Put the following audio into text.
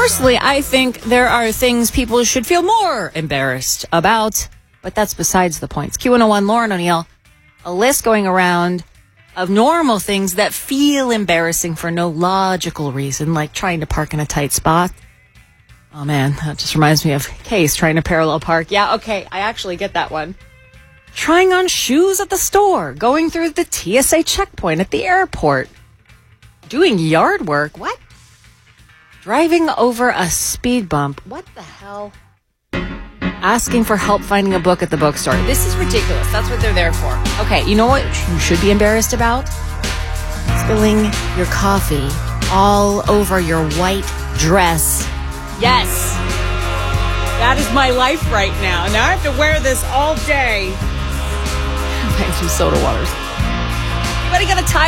Personally, I think there are things people should feel more embarrassed about, but that's besides the point. It's Q101, Lauren O'Neill. A list going around of normal things that feel embarrassing for no logical reason, like trying to park in a tight spot. Oh, man, that just reminds me of Case trying to parallel park. Yeah, okay, I actually get that one. Trying on shoes at the store, going through the TSA checkpoint at the airport, doing yard work. What? Driving over a speed bump. What the hell? Asking for help finding a book at the bookstore. This is ridiculous. That's what they're there for. Okay, you know what you should be embarrassed about? Spilling your coffee all over your white dress. Yes. That is my life right now. Now I have to wear this all day. Thanks, some soda waters. Anybody got a tie?